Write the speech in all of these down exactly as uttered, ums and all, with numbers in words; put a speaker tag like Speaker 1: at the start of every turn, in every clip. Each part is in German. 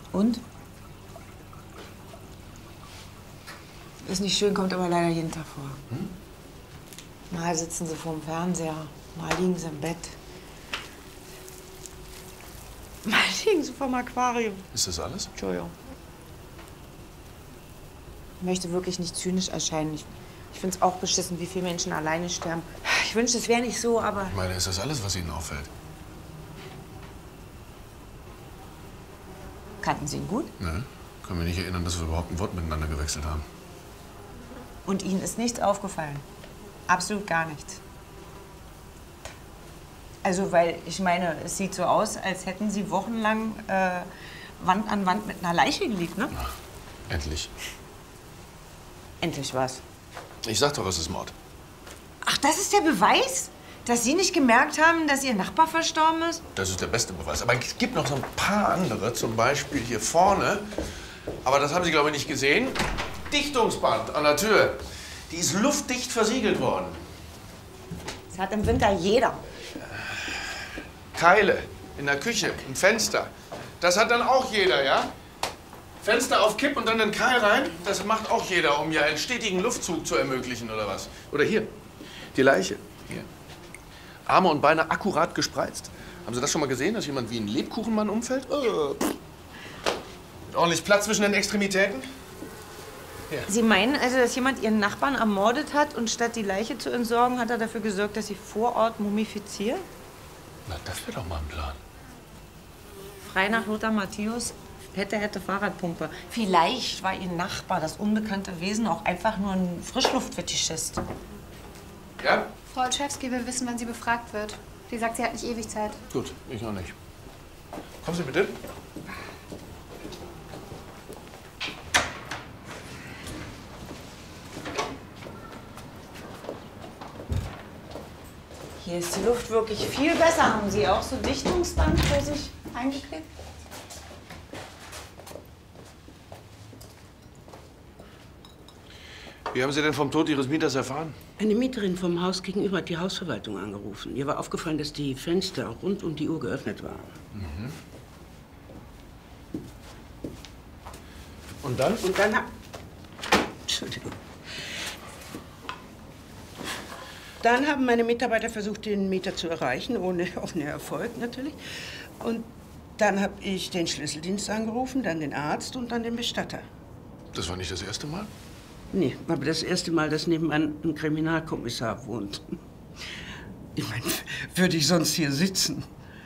Speaker 1: Und? Ist nicht schön, kommt aber leider jeden Tag vor. Hm? Mal sitzen sie vorm Fernseher, mal liegen sie im Bett. Mal liegen sie vorm Aquarium.
Speaker 2: Ist das alles?
Speaker 1: Entschuldigung. Ich möchte wirklich nicht zynisch erscheinen. Ich, ich finde es auch beschissen, wie viele Menschen alleine sterben. Ich wünschte, es wäre nicht so, aber...
Speaker 2: Ich meine, ist das alles, was Ihnen auffällt?
Speaker 1: Kannten Sie ihn gut?
Speaker 2: Ne? Kann mich nicht erinnern, dass wir überhaupt ein Wort miteinander gewechselt haben.
Speaker 1: Und Ihnen ist nichts aufgefallen? Absolut gar nichts? Also, weil ich meine, es sieht so aus, als hätten Sie wochenlang äh, Wand an Wand mit einer Leiche gelegt, ne?
Speaker 2: Ach, endlich.
Speaker 1: Endlich was?
Speaker 2: Ich sag doch, es ist Mord.
Speaker 1: Ach, das ist der Beweis? Dass Sie nicht gemerkt haben, dass Ihr Nachbar verstorben ist?
Speaker 2: Das ist der beste Beweis. Aber es gibt noch so ein paar andere, zum Beispiel hier vorne. Aber das haben Sie, glaube ich, nicht gesehen. Dichtungsband an der Tür. Die ist luftdicht versiegelt worden.
Speaker 1: Das hat im Winter jeder.
Speaker 2: Keile in der Küche, im Fenster. Das hat dann auch jeder, ja? Fenster auf Kipp und dann den Keil rein. Das macht auch jeder, um ja einen stetigen Luftzug zu ermöglichen, oder was? Oder hier, die Leiche. Hier. Arme und Beine akkurat gespreizt. Haben Sie das schon mal gesehen, dass jemand wie ein Lebkuchenmann umfällt? Oh. Mit ordentlich Platz zwischen den Extremitäten? Hier.
Speaker 1: Sie meinen also, dass jemand Ihren Nachbarn ermordet hat und statt die Leiche zu entsorgen, hat er dafür gesorgt, dass sie vor Ort mumifiziert?
Speaker 2: Na, das wäre doch mal ein Plan.
Speaker 1: Frei nach Lothar Matthäus, hätte, hätte Fahrradpumpe. Vielleicht war Ihr Nachbar, das unbekannte Wesen, auch einfach nur ein Frischluftfetischist.
Speaker 2: Ja?
Speaker 3: Frau Olszewski will wissen, wann sie befragt wird. Sie sagt, sie hat nicht ewig Zeit.
Speaker 2: Gut, ich auch nicht. Kommen Sie bitte.
Speaker 1: Hier ist die Luft wirklich viel besser. Haben Sie auch so Dichtungsband für sich eingeklebt?
Speaker 2: Wie haben Sie denn vom Tod Ihres Mieters erfahren?
Speaker 4: Eine Mieterin vom Haus gegenüber hat die Hausverwaltung angerufen. Ihr war aufgefallen, dass die Fenster rund um die Uhr geöffnet waren.
Speaker 2: Mhm. Und dann?
Speaker 4: Und dann hat... Entschuldigung. Dann haben meine Mitarbeiter versucht, den Mieter zu erreichen, ohne, ohne Erfolg natürlich. Und dann habe ich den Schlüsseldienst angerufen, dann den Arzt und dann den Bestatter.
Speaker 2: Das war nicht das erste Mal?
Speaker 4: Nee, aber das erste Mal, dass nebenan ein Kriminalkommissar wohnt. Ich meine, würde ich sonst hier sitzen?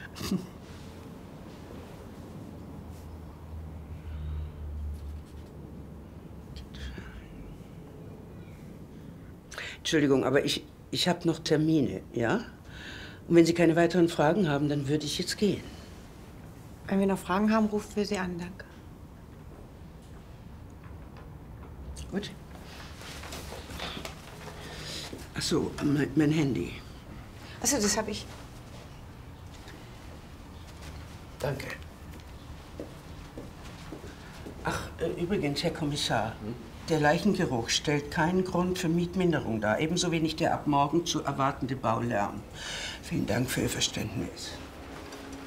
Speaker 4: Entschuldigung, aber ich, ich habe noch Termine, ja? Und wenn Sie keine weiteren Fragen haben, dann würde ich jetzt gehen.
Speaker 1: Wenn wir noch Fragen haben, rufen wir Sie an, danke.
Speaker 4: Gut. Ach so, mein, mein Handy.
Speaker 1: Ach so, das habe ich.
Speaker 4: Danke. Ach, äh, übrigens, Herr Kommissar, hm? Der Leichengeruch stellt keinen Grund für Mietminderung dar, ebenso wenig der ab morgen zu erwartende Baulärm. Vielen Dank für Ihr Verständnis.